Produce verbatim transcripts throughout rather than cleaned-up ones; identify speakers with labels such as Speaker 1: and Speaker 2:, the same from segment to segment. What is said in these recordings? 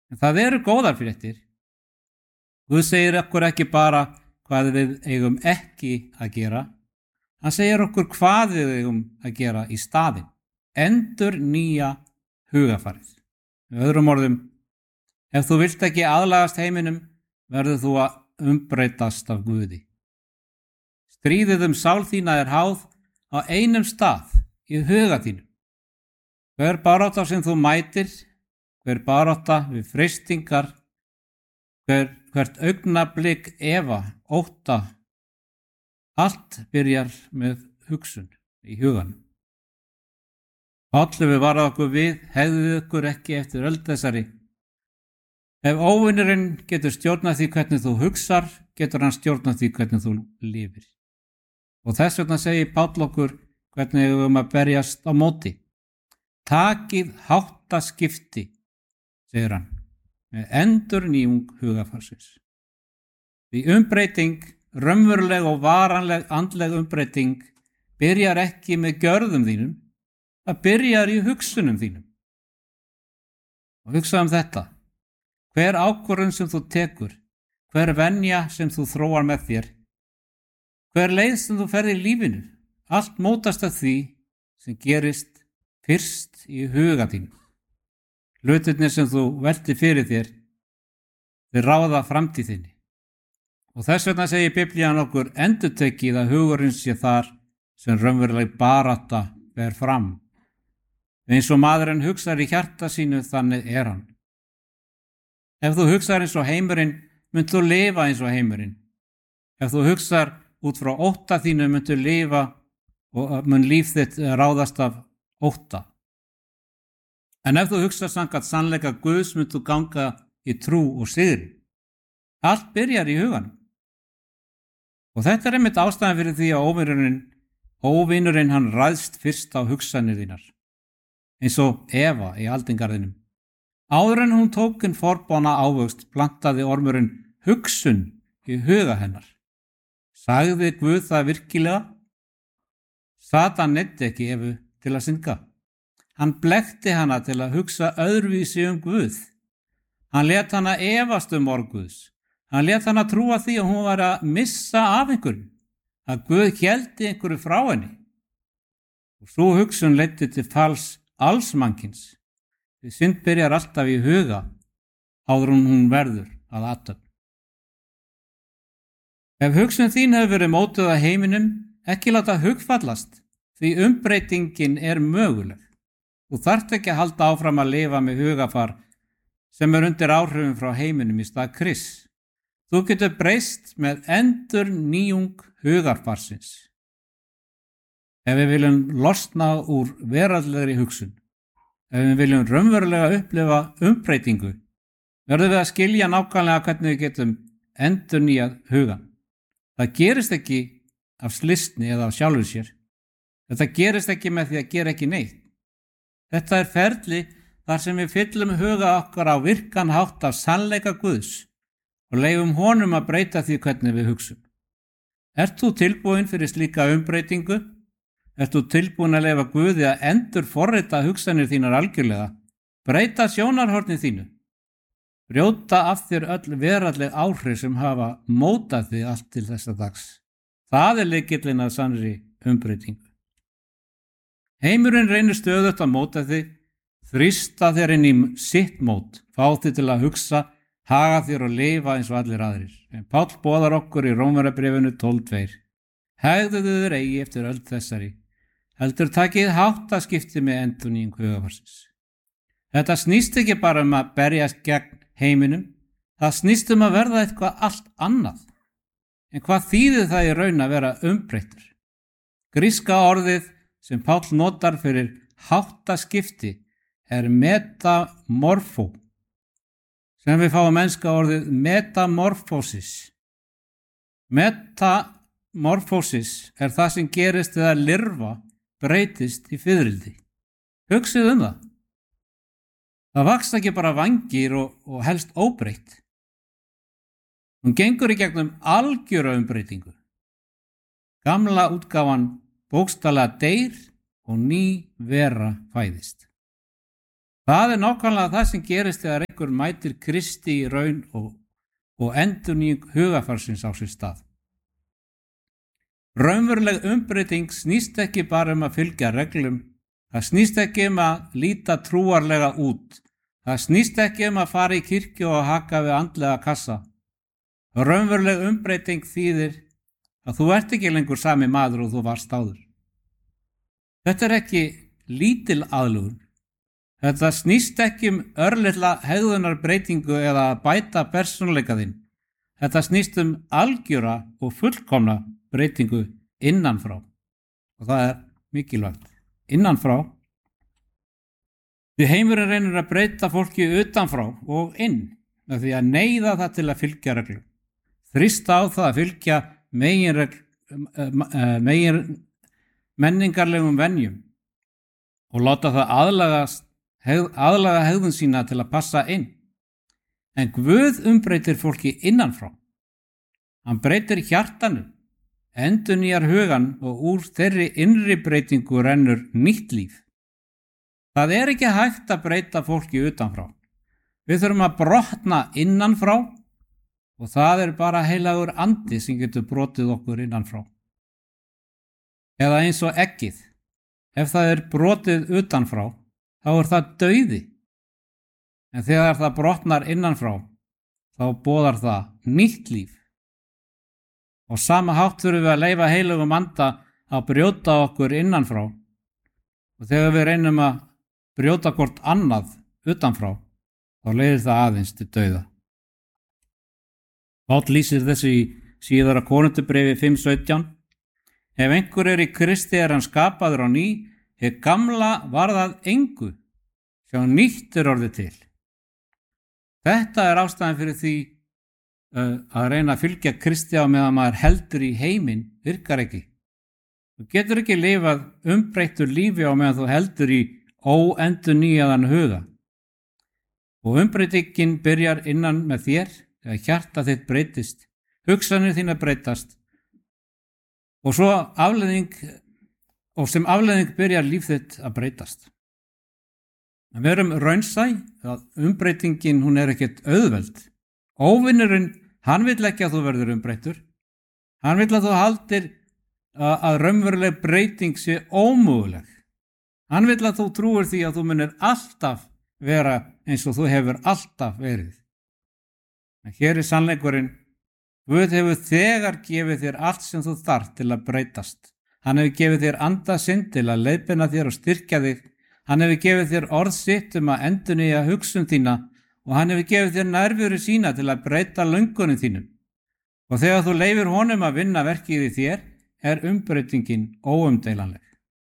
Speaker 1: En það eru góðar fréttir. Guð segir okkur ekki bara hvað við eigum ekki að gera. Hann segir okkur hvað við eigum að gera í staðinn. Endur nýja hugafarið. Með öðrum orðum, ef þú vilt ekki aðlagast heiminum, verður þú að umbreytast af Guði. Stríðið um sál þína er háð á einum stað í huga þínum. Hver barátta sem þú mætir, hver barátta við freistingar, hver, hvert augnablik efa, ótta, allt byrjar með hugsun í huganum. Páll hefur varað okkur við, hegðuð ykkur ekki eftir öld þessari. Ef óvinurinn getur stjórnað því hvernig þú hugsar, getur hann stjórnað því hvernig þú lifir. Og þess vegna segir Páll okkur hvernig við höfum að berjast á móti. Takið háttaskipti, segir hann, með endurnýjung hugafarsins. Því umbreyting, raunveruleg og varanleg andleg umbreyting, byrjar ekki með gjörðum þínum, það byrjar í hugsunum þínum. Og hugsa um þetta. Hver ákvörðun sem þú tekur, hver venja sem þú þróar með þér, hver leið sem þú ferð í lífinu, allt mótast af því sem gerist fyrst í huga þínu. Hlutirnir sem þú veltir fyrir þér, þeir ráða framtíðinni. Og þess vegna segir Biblían okkur endurtekið að hugurinn sé þar sem raunveruleg barátta ber fram. Eins og maðurinn hugsar í hjarta sínu, þannig er hann. Ef þú hugsar eins og heimurinn, mynd þú lifa eins og heimurinn. Ef þú hugsar út frá ótta þínu, mynd þú lifa og mun líf þitt ráðast af ótta. En ef þú hugsar samkvæmt sannleika Guðs, mynd þú ganga í trú og sigri. Allt byrjar í huganum. Og þetta er einmitt ástæðan fyrir því að óvinurinn, óvinurinn hann ræðst fyrst á hugsanir þínar. Eins og Eva í aldingarðinum. Áður en hún tók hinn forbána ávöxt plantaði ormurinn hugsun í huga hennar. Sagði Guð það virkilega? Satan neyddi ekki Evu til að synga. Hann blekkti hana til að hugsa öðruvísi um Guð. Hann let hana efast um orð Guðs. Hann let hana trúa því að hún var að missa af einhverjum, að Guð héldi einhverju frá henni. Og svo hugsun leiddi til falls alls mannkins. Því synd byrjar alltaf í huga áður en hún verður að athöfn. Ef hugsun þín hefur verið mótuð að heiminum, ekki láta hugfallast, því umbreytingin er möguleg. Þú þarft ekki að halda áfram að lifa með hugafar sem er undir áhrifum frá heiminum í stað Krists. Þú getur breyst með endurnýjung hugarfarsins. Ef við viljum losna úr veraldlegri hugsun, ef við viljum raunverulega upplifa umbreytingu, verðum við að skilja nákvæmlega hvernig við getum endurnýjað hugan. Það gerist ekki af slysni eða af sjálfur sér. Þetta gerist ekki með því að gera ekki neitt. Þetta er ferli þar sem við fyllum huga okkar á virkan hátt af sannleika Guðs og leyfum honum að breyta því hvernig við hugsum. Ert þú tilbúin fyrir slíka umbreytingu? Ert þú tilbúin að leyfa Guði að endur forrita hugsanir þínar algjörlega, breyta sjónarhorni þínu, brjóta af þér öll veraldleg áhrif sem hafa mótað þig allt til þessa dags. Það er lykillinn að sannri umbreytingu. Heimurinn reynir stöðugt að móta þig, þrýsta þér inn í sitt mót, fá þig til að hugsa, haga þér og lifa eins og allir aðrir. En Páll boðar okkur í Rómverjabréfinu tólf tvö. Hegðuðu þér eigi eftir öll þessari, heldur takið háttaskipti með endurnýjung hugafarsins. Þetta snýst ekki bara um að berjast gegn heiminum, það snýst um að verða eitthvað allt annað. En hvað þýðir það í raun að vera umbreyttur? Gríska orðið sem Páll notar fyrir háttaskipti er metamorfó, sem við fáum enska orðið metamorfósis. Metamorfósis er það sem gerist þegar lirfa breytist í fiðrildi. Hugsið um það. Það vaksa ekki bara vangir og, og helst óbreytt. Hún gengur í gegnum algjöra umbreytingu. Gamla útgáfan bókstaflega deyr og ný vera fæðist. Það er nákvæmlega það sem gerist þegar einhver mætir Kristi í raun og, og endurnýjung hugarfarsins á sér stað. Raunveruleg umbreyting snýst ekki bara um að fylgja reglum, það snýst ekki um að líta trúarlega út, það snýst ekki um að fara í kirkju og haka við andlega kassa. Raunveruleg umbreyting þýðir að þú ert ekki lengur sami maður og þú varst áður. Þetta er ekki lítil aðlögun. Þetta snýst ekki um örlitla hegðunarbreytingu eða að bæta persónuleika þinn. Þetta snýst um algjöra og fullkomna breytingu innanfrá. Og það er mikilvægt. Innanfrá. Því heimurinn reynir að breyta fólki utanfrá og inn með því að neyða það til að fylgja reglum. Þrýsta á það að fylgja megin, megin menningarlegum venjum og láta það aðlagast aðlaga hegðun sína til að passa inn. En Guð umbreytir fólki innanfrá. Hann breytir hjartanu, endurnýjar hugan og úr þeirri innri breytingu rennur nýtt líf. Það er ekki hægt að breyta fólki utanfrá. Við þurfum að brotna innanfrá og það er bara heilagur andi sem getur brotið okkur innanfrá. Eða eins og eggið. Ef það er brotið utanfrá, þá er það dauði. En þegar það brotnar innanfrá, þá boðar það nýtt líf. Og sama hátt þurfum við að leyfa heilugum anda að brjóta okkur innanfrá. Og þegar við reynum að brjóta hvort annað utanfrá, þá leiðir það aðeins til dauða. Páll lýsir þessu í síðara Korinthubrefi fimm sautján. Ef einhver er í Kristi er hann skapaður á ný, hið gamla varðað engu, sjá nýtt er orðið til. Þetta er ástæðan fyrir því uh, að reyna að fylgja Kristi á meðan maður heldur í heiminn virkar ekki. Þú getur ekki lifað umbreyttur lífi á meðan þú heldur í óendurnýjaðan huga. Og umbreytingin byrjar innan með þér þegar hjarta þitt breytist, hugsanir þína breytast og svo afleiðing og sem afleiðing byrjar líf þitt að breytast. En við erum raunsæ að umbreytingin hún er ekkert auðveld. Óvinnurinn, hann vill ekki að þú verður umbreyttur. Hann vill að þú haldir að, að raunveruleg breyting sé ómöguleg. Hann vill að þú trúir því að þú munir alltaf vera eins og þú hefur alltaf verið. En hér er sannleikurinn, Guð hefur þegar gefið þér allt sem þú þarft til að breytast. Hann hefur gefið þér anda sinn til að leiðbeina þér og styrkja þig. Hann hefur gefið þér orð sitt um að endurnýja hugsun þína og hann hefur gefið þér nærveru sína til að breyta löngunum þínum. Og þegar þú leyfir honum að vinna verkið í þér, er umbreytingin óumdeilanleg.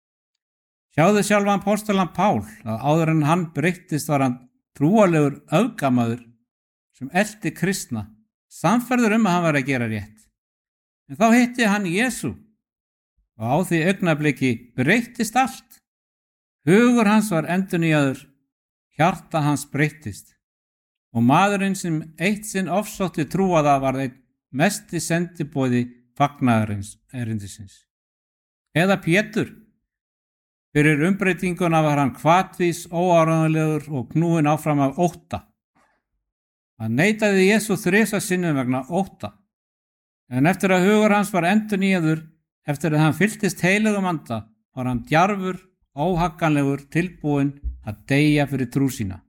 Speaker 1: Sjáðu sjálfan apóstolann Pál að áður en hann breyttist var hann trúarlegur öfgamaður sem elti kristna, samferður um að hann var að gera rétt. En þá hitti hann Jesú og á því augnabliki breyttist allt. Hugur hans var endurnýjaður, hjarta hans breyttist og maðurinn sem eitt sinn ofsótti trúaða var einn mesti sendiboði fagnaðarins erindisins. Eða Pétur. Fyrir umbreytinguna var hann hvatvís, óáreiðanlegur og knúinn áfram af ótta. Hann neitaði Jesú þrisvar sinnum vegna ótta. En eftir að hugur hans var endurnýjaður, eftir að hann fylltist heilugum anda, var hann djarfur, óhagganlegur, tilbúinn að deyja fyrir trú sína.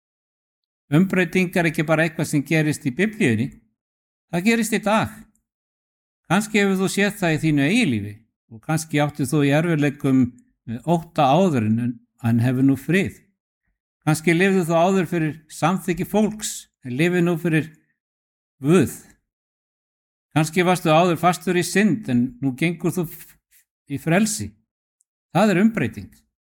Speaker 1: Umbreyting er ekki bara eitthvað sem gerist í Biblíunni. Það gerist í dag. Kannski hefur þú séð það í þínu eigilífi og kannski áttu þú í erfiðleikum með ótta áður en hann hefur nú frið. Kannski lifðu þú áður fyrir samþykki fólks en lifið nú fyrir Guð. Kannski varstu áður fastur í synd en nú gengur þú í frelsi. Það er umbreyting.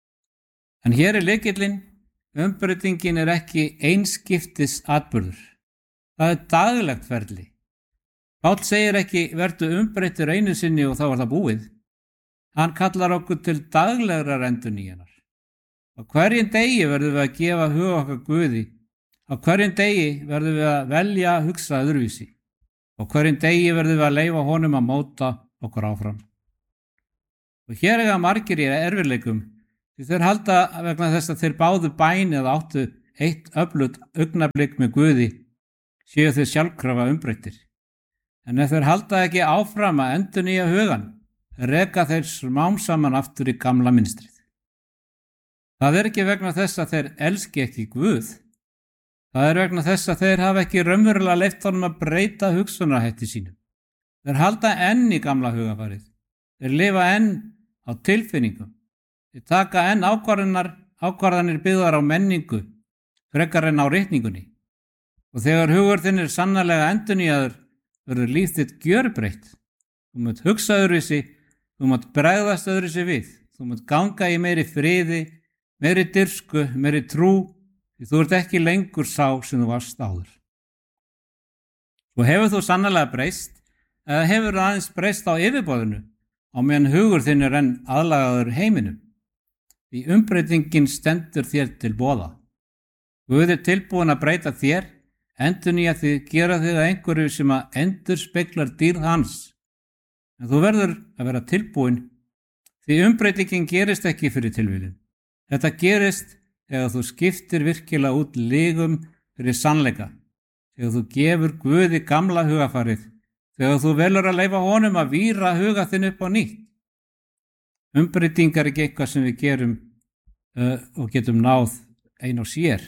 Speaker 1: En hér er lykillinn, umbreytingin er ekki einskiptis atburður. Það er daglegt ferli. Páll segir ekki vertu umbreyttur einu sinni og þá var það búið. Hann kallar okkur til daglegrar endurnýjunar. Á hverjum degi verðum við að gefa hug okkar Guði. Á hverjum degi verðum við að velja að hugsa öðruvísi. Á hverjum degi verðum við að leyfa honum að móta okkur áfram. Og hér eiga margir í erfiðleikum Því þeir halda vegna þess að þeir báðu bæn eða áttu eitt öflugt augnablik með Guði séu þeir sjálfkrafa umbreyttir. En ef þeir halda ekki áfram að endurnýja hugan, reka þeir smám saman aftur í gamla mynstrið. Það er ekki vegna þess að þeir elski ekki Guð. Það er vegna þess að þeir hafa ekki raunverulega leyft honum að breyta hugsunarhætti sínum. Þeir halda enn í gamla hugafarið. Þeir lifa enn á tilfinningum. Þeir taka enn ákvarðanir, ákvarðanir byggðar á menningu, frekar en á ritningunni. Og þegar hugur þinn er sannarlega endurnýjaður, verður líf þitt gjörbreytt. Þú munt hugsa öðruvísi, þú munt bregðast öðruvísi við, þú munt ganga í meiri friði, meiri dirfsku, meiri trú, því þú ert ekki lengur sá sem þú varst áður. Svo hefur þú sannarlega breyst, eða hefur þú aðeins breyst á yfirborðinu, á meðan hugur þinn er enn aðlagaður heiminum. Því umbreytingin stendur þér til boða. Guð er tilbúin að breyta þér, endurnýja þig, gera þig að einhverju sem að endurspeglar dýrð hans. En þú verður að vera tilbúin, því umbreytingin gerist ekki fyrir tilviljun. Þetta gerist þegar þú skiptir virkilega út lygum fyrir sannleika, þegar þú gefur Guði gamla hugafarið, þegar þú velur að leyfa honum að víra huga þinn upp á nýtt. Umbreytingar er ekki eitthvað sem við gerum uh, og getum náð ein og sér.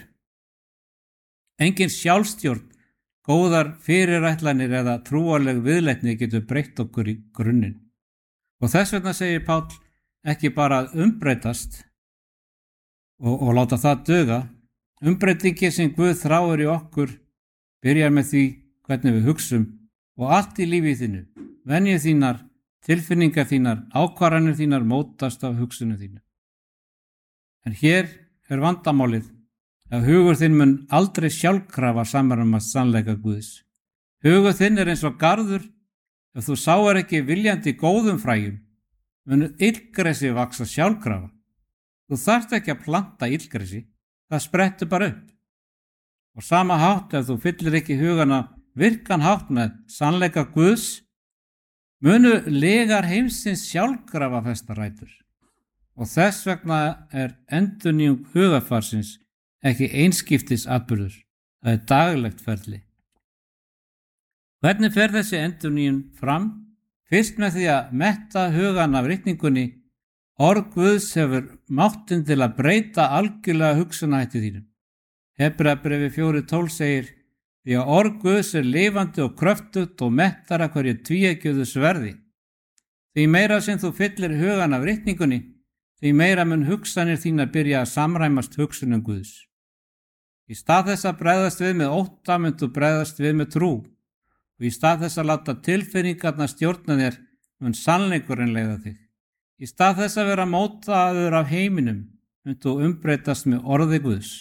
Speaker 1: Engin sjálfstjórn, góðar fyrirætlanir eða trúarleg viðleitni getur breytt okkur í grunninn. Og þess vegna segir Páll ekki bara að umbreytast og, og láta það duga. Umbreytingi sem Guð þráir í okkur byrjar með því hvernig við hugsum og allt í lífi þínu, venjur þínar, tilfinningar þínar, ákvarðanir þínar mótast af hugsunum þínu. En hér er vandamálið að hugur þinn mun aldrei sjálfkrafa samræmast sannleika Guðs. Hugur þinn er eins og garður, ef þú sáir ekki viljandi góðum fræjum, mun illgresi vaksa sjálfkrafa. Þú þarft ekki að planta illgresi, það sprettur bara upp. Og sama hátt ef þú fyllir ekki hugana virkan hátt með sannleika Guðs, munu legar heimsins sjálfkrafa festa rætur. Og þess vegna er endurnýjung hugafarsins ekki einskiptis atburður, það er daglegt ferli. Hvernig fer þessi endurnýjun fram? Fyrst með því að metta hugan af ritningunni, orð Guðs hefur máttinn til að breyta algjörlega hugsunarhætti þínum. Hebreabréfi fjórir tólf segir, því að orð Guðs er lifandi og kröftugt og mettara hverju tvíeggjuðu sverði. Því meira sem þú fyllir hugan af ritningunni, því meira mun hugsanir þínar byrja að samræmast hugsunum Guðs. Í stað þess að bregðast við með ótta mun þú bregðast við með trú, og í stað þess að láta tilfinningarnar stjórna þér mun sannleikurinn leiða þig. Í stað þess að vera mótaður af heiminum mun þú umbreytast með orði Guðs.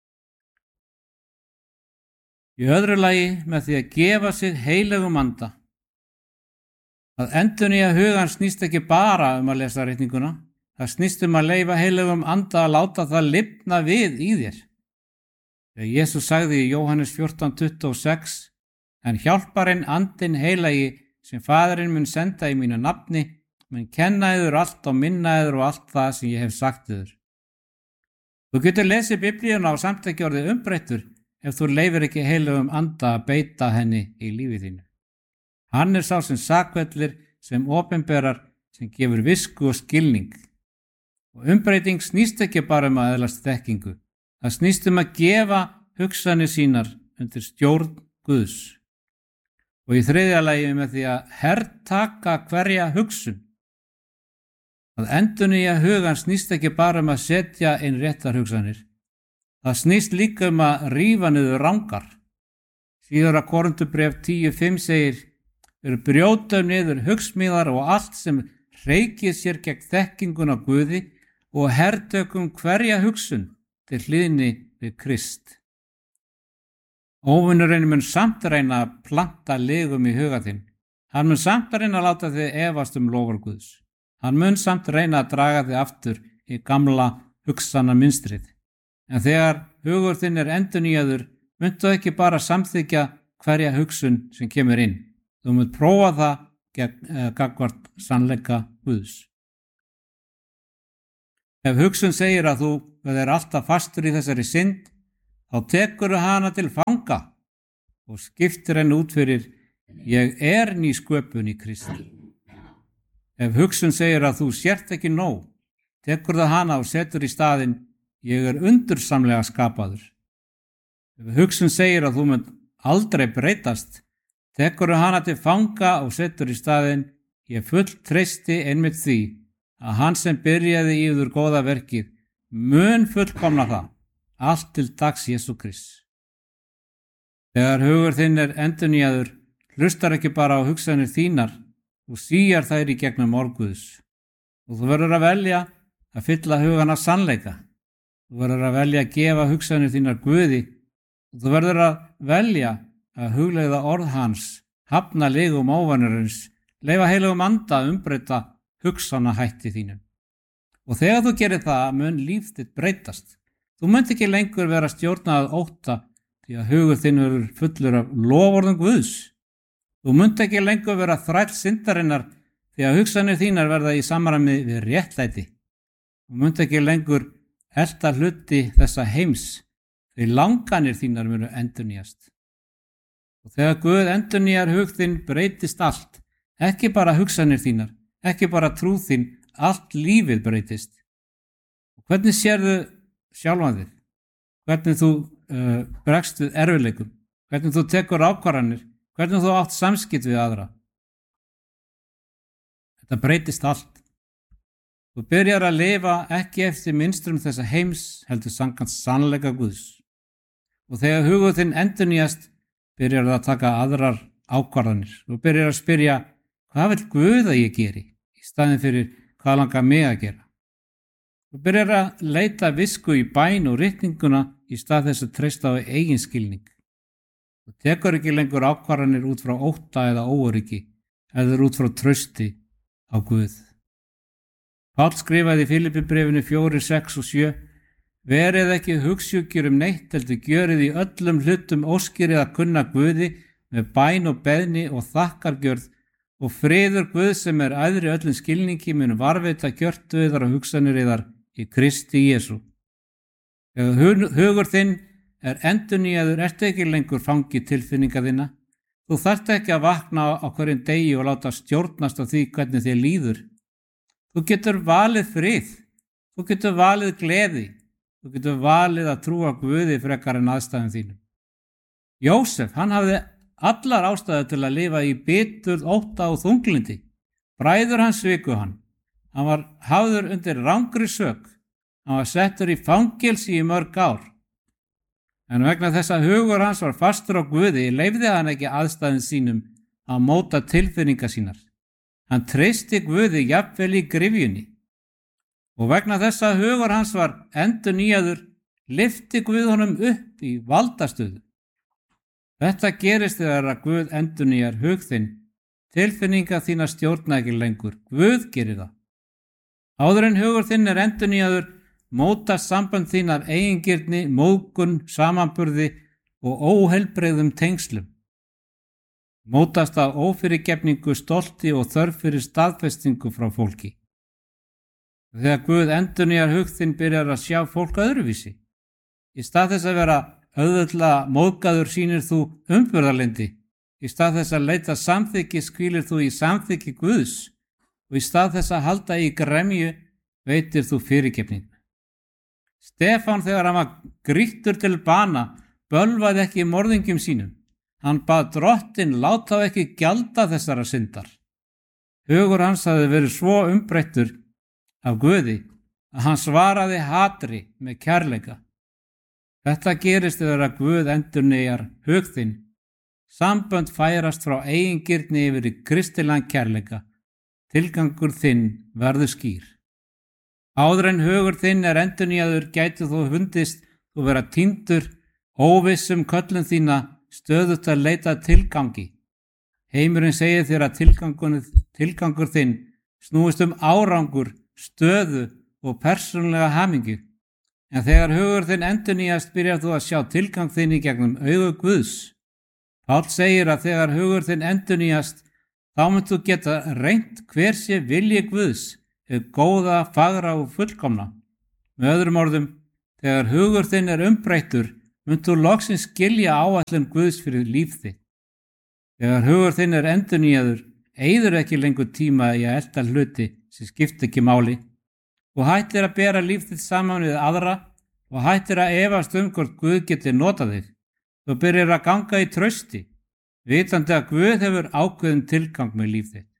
Speaker 1: Í öðru lagi með því að gefa sig heilögum anda. Að endurnýja hugan snýst ekki bara um að lesa ritninguna, það snýst um að leyfa heilögum anda að láta það lifna við í þér. Þegar Jesús sagði í Jóhannes fjórtán tuttugu og sex, en hjálparinn andinn heilagi sem Faðirinn mun senda í mínu nafni, mun kenna yður allt og minna yður og allt það sem ég hef sagt yður. Þú getur lesið Biblíuna og samt ekki orðið umbreyttur ef þú leifir ekki heilögum anda að beita henni í lífi þínu. Hann er sá sem sakvellir, sem opinberar, sem gefur visku og skilning. Og umbreyting snýst ekki bara um að öðlast þekkingu. Það snýst um að gefa hugsanir sínar undir stjórn Guðs. Og í þriðja lagi með því að hertaka hverja hugsun. Að endurnýja hugan snýst ekki bara um að setja inn réttar hugsanir. Það snýst líka um að rífa niður rangar. Síðara Korinthubréf tíu fimm segir, við brjótum niður hugsmíðar og allt sem hreykir sér gegn þekkinguna Guði og hertökum hverja hugsun til hlýðni við Krist. Óvinurinn mun samt reyna að planta legum í huga þinn. Hann mun samt reyna að láta þig efast um lofar Guðs. Hann mun samt reyna að draga þig aftur í gamla hugsana mynstrið. En þegar hugur þinn er endurnýjaður, muntu ekki bara samþykja hverja hugsun sem kemur inn. Þú munt prófa það gegn, eh, gagnvart sannleika Guðs. Ef hugsun segir að þú verður alltaf fastur í þessari synd, þá tekur hana til fanga og skiptir henni út fyrir ég er ný sköpun í Kristi. Ef hugsun segir að þú sért ekki nóg, tekur það hana og setur í staðinn ég er undursamlega skapaður. Ef hugsun segir að þú munt aldrei breytast, tekur hana til fanga og setur í staðinn ég full treysti einmitt því að hann sem byrjaði í þér góða verkið mun fullkomna það, allt til dags Jesú Krists. Þegar hugur þinn er endurnýjaður, hlustar ekki bara á hugsanir þínar og síjar þær í gegnum orð Guðs. Og þú verður að velja að fylla hugan af sannleika. Þú verður að velja að gefa hugsanir þínar Guði og þú verður að velja að hugleiða orð hans, hafna legum óvanarins, leyfa heilugum anda að umbreyta hugsana hætti þínum. Og þegar þú gerir það, mun líf þitt breytast. Þú munt ekki lengur vera stjórnað ótta því að hugur þinn verður fullur af loforðum Guðs. Þú munt ekki lengur vera þræll syndarinnar því að hugsanir þínar verða í samræmi við réttlæti. Þú munt ekki lengur elta hluti þessa heims því langanir þínar munu endurnýjast. Og þegar Guð endurnýjar hug þinn breytist allt, ekki bara hugsanir þínar, ekki bara trú þín, allt lífið breytist. Og hvernig sérðu sjálfan þig? Hvernig þú uh, bregst við erfiðleikum? Hvernig þú tekur ákvarðanir? Hvernig þú átt samskipt við aðra? Þetta breytist allt. Þú byrjar að lifa ekki eftir mynstrum þessa heims, heldur samkvæmt sannleika Guðs. Og þegar hugur þinn endurnýjast, byrjar það að taka aðrar ákvarðanir. Þú byrjar að spyrja, hvað vill Guð að ég geri? Í staðin fyrir hvað langar mig að gera. Þú byrjar að leita visku í bæn og ritninguna í stað þess að treysta á eigin skilning. Þú tekur ekki lengur ákvarðanir út frá ótta eða óöryggi, eða út frá trausti á Guð. Páll skrifaði í Filippibréfinu fjórir, sex og sjö, verið ekki hugsjúkir um neitt, heldur gjörið í öllum hlutum óskirið að kunna Guði með bæn og beðni og þakkargjörð og friður Guð sem er æðri öllum skilningi mun varveita gjörtu yðar og hugsanir yðar í Kristi Jesú. Þegar hugur þinn er endurnýjaður, ertu ekki lengur fangi tilfinninga þinna. Þú þarft ekki að vakna á hverjum degi og láta stjórnast á því hvernig þér líður. Þú getur valið frið, þú getur valið gleði, þú getur valið að trúa Guði frekar en aðstæðum þínum. Jósef, hann hafði allar ástæður til að lifa í biturð, ótta og þunglindi. Bræður hans sviku hann. Hann var hafður undir rangri sök. Hann var settur í fangelsi í mörg ár. En vegna þess að hugur hans var fastur á Guði, leyfði hann ekki aðstæðum sínum að móta tilfinninga sínar. Hann treysti Guði jafnvel í gryfjunni. Og vegna þess að hugur hans var endurnýjaður, lyfti Guð honum upp í valdastöðu. Þetta gerist þegar að Guð endurnýjar hug þinn. Tilfinninga þína stjórna ekki lengur. Guð gerir það. Áður en hugur þinn er endurnýjaður, mótast samband þín af eigingirni, móðgun, samanburði og óheilbrigðum tengslum. Mótast af ófyrirgefningu, stolti og þörf fyrir staðfestingu frá fólki. Þegar Guð endurnýjar hug þinn, byrjar að sjá fólk öðruvísi. Í stað þess að vera auðvitað móðgaður sýnir þú umburðarlyndi. Í stað þess að leita samþykki skvílir þú í samþykki Guðs og í stað þess að halda í gremju veitir þú fyrirgefningu. Stefán, þegar hann var grýttur til bana, bölvaði ekki morðingjum sínum. Hann bað Drottinn láta á ekki gjalda þessara syndar. Hugur hans hafði verið svo umbreyttur af Guði að hann svaraði hatri með kærleika. Þetta gerist þegar að Guð endurnýjar hug þinn. Sambönd færast frá eigingirni yfir í kristilegan kærleika. Tilgangur þinn verður skýr. Áður en hugur þinn er endurnýjaður gætu þú fundist þú vera týndur, óvissum köllun þína, stöðugt að leita tilgangi. Heimurinn segir þér að tilgangur þinn snúist um árangur, stöðu og persónulega hamingju. En þegar hugur þinn endurnýjast byrjar þú að sjá tilgang þinn í gegnum augu Guðs. Páll segir að þegar hugur þinn endurnýjast, þá munt þú geta reynt hver sé vilji Guðs, hið góða, fagra og fullkomna. Með öðrum orðum, þegar hugur þinn er umbreyttur, munt þú loksins skilja áætlun Guðs fyrir líf þitt. Þegar hugur þinn er endurnýjaður, eyðir ekki lengur tíma í að elta hluti sem skipta ekki máli og hættir að bera líf þitt saman við aðra og hættir að efast um hvort Guð geti notað þig. Þú byrjar að ganga í trausti, vitandi að Guð hefur ákveðin tilgang með líf þitt.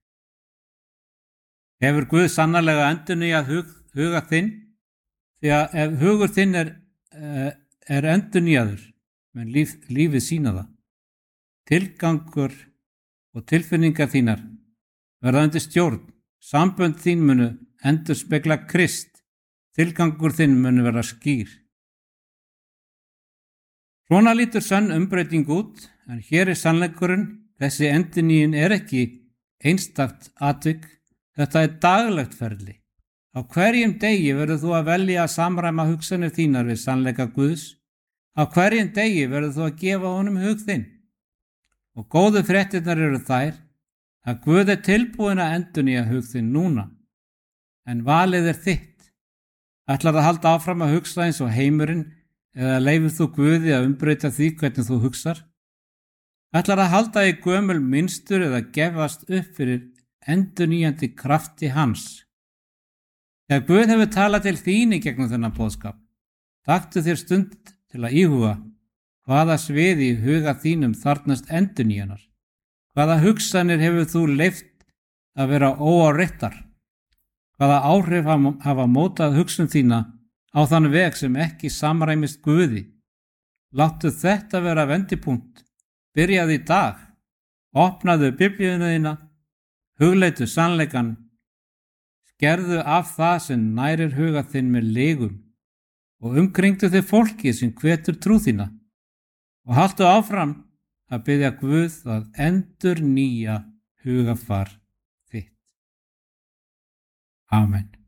Speaker 1: Hefur Guð sannarlega endurnýjað hug, huga þinn? Því að ef hugur þinn er, er endurnýjaður, menn líf, lífið sína það. Tilgangur og tilfinningar þínar verða undir stjórn. Sambönd þín munu endurspegla Krist. Tilgangur þinn munu verða skýr. Svona lítur sönn umbreyting út, en hér er sannleikurinn. Þessi endurnýjun er ekki einstakt atvik. Þetta er daglegt ferli. Á hverjum degi verður þú að velja að samræma hugsanir þínar við sannleika Guðs. Á hverjum degi verður þú að gefa honum hug þinn. Og góðu fréttirnar eru þær að Guð er tilbúin að endurnýja hug þinn núna. En valið er þitt. Ætlar að halda áfram að hugsa eins og heimurinn eða leifir þú Guði að umbreyta því hvernig þú hugsar? Ætlar að halda í gömul mynstur eða gefast upp fyrir endurnýjandi krafti hans? Þegar Guð hefur talað til þín í gegnum þennan boðskap, taktu þér stund til að íhuga hvaða sviði í huga þínum þarfnast endurnýjunar. Hvaða hugsanir hefur þú leyft að vera óáreittar? Hvaða áhrif hafa mótað hugsun þína á þann veg sem ekki samræmist Guði? Láttu þetta vera vendipunkt. Byrjaðu í dag. Opnaðu biblíuna þína. Hugleitu sannleikan. Skerðu af það sem nærir huga þinn með legum og umkringdu þig fólki sem hvetur trú þína og haltu áfram að biðja Guð að endurnýja hugafar þitt. Amen.